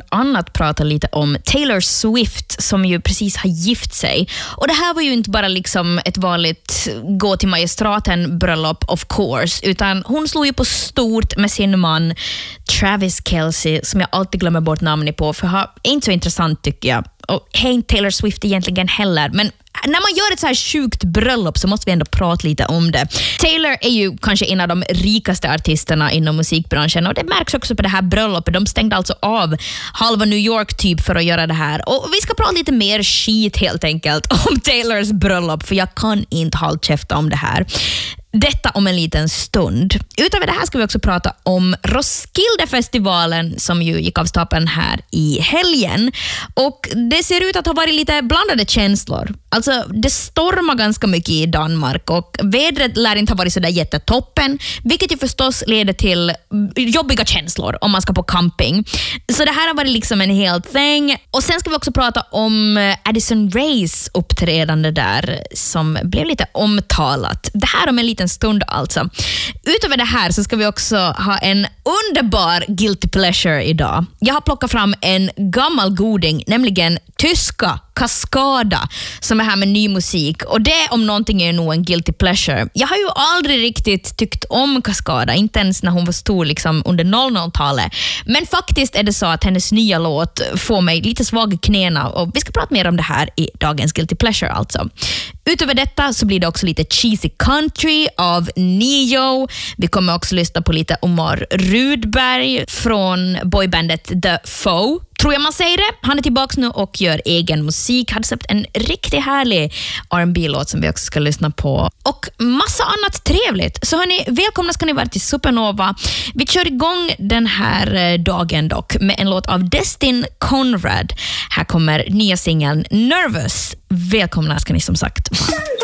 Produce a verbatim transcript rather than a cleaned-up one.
annat prata lite om Taylor Swift som ju precis har gift sig. Och det här var ju inte bara liksom ett vanligt gå till magistraten bröllop of course, utan hon slog ju på stort med sin man Travis Kelce, som jag alltid glömmer bort namnet på för han är inte så intressant tycker jag. Och hej inte Taylor Swift egentligen heller, men när man gör ett så här sjukt bröllop så måste vi ändå prata lite om det. Taylor är ju kanske en av de rikaste artisterna inom musikbranschen och det märks också på det här bröllopet. De stängde alltså av halva New York typ för att göra det här. Och vi ska prata lite mer skit helt enkelt om Taylors bröllop, för jag kan inte hålla käfta om det här. Detta om en liten stund. Utöver det här ska vi också prata om Roskildefestivalen som ju gick av stapeln här i helgen. Och det ser ut att ha varit lite blandade känslor. Alltså det stormar ganska mycket i Danmark och vädret lär inte ha varit så där jättetoppen, vilket ju förstås leder till jobbiga känslor om man ska på camping. Så det här har varit liksom en hel thing. Och sen ska vi också prata om Addison Rays uppträdande där som blev lite omtalat. Det här om en liten en stund alltså. Utöver det här så ska vi också ha en underbar guilty pleasure idag. Jag har plockat fram en gammal goding, nämligen tyska Kaskada, som är här med ny musik. Och det om någonting är nog en guilty pleasure. Jag har ju aldrig riktigt tyckt om Kaskada, inte ens när hon var stor liksom under noll noll-talet. Men faktiskt är det så att hennes nya låt får mig lite svag i knäna och vi ska prata mer om det här i dagens guilty pleasure alltså. Utöver detta så blir det också lite cheesy country av Neo. Vi kommer också lyssna på lite Omar Rudberg från boybandet The Foe. Tror jag man säger det. Han är tillbaka nu och gör egen musik. Hade släppt en riktigt härlig R and B-låt som vi också ska lyssna på. Och massa annat trevligt. Så hörni, välkomna ska ni vara till Supernova. Vi kör igång den här dagen dock med en låt av Destin Conrad. Här kommer nya singeln Nervous. Välkomna ska ni som sagt vara.